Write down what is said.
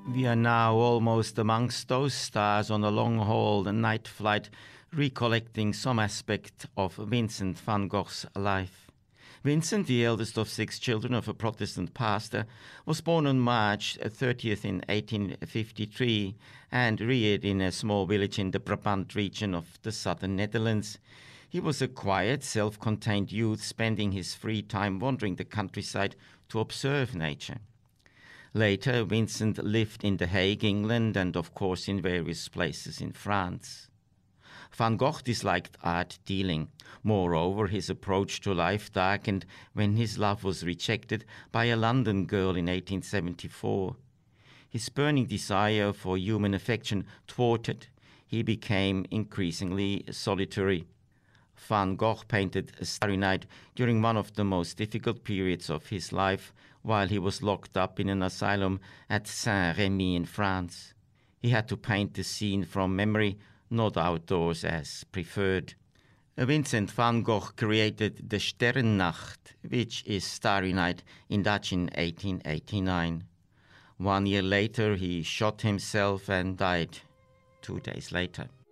We are now almost amongst those stars on a long-haul night flight, recollecting some aspect of Vincent van Gogh's life. Vincent, the eldest of 6 children of a Protestant pastor, was born on March 30th in 1853 and reared in a small village in the Brabant region of the southern Netherlands. He was a quiet, self-contained youth, spending his free time wandering the countryside to observe nature. Later, Vincent lived in The Hague, England, and of course in various places in France. Van Gogh disliked art dealing. Moreover, his approach to life darkened when his love was rejected by a London girl in 1874. His burning desire for human affection thwarted, he became increasingly solitary. Van Gogh painted Starry Night during one of the most difficult periods of his life, while he was locked up in an asylum at Saint-Rémy in France. He had to paint the scene from memory, not outdoors as preferred. Vincent van Gogh created the Sterrennacht, which is Starry Night in Dutch, in 1889. 1 year later, he shot himself and died 2 days later.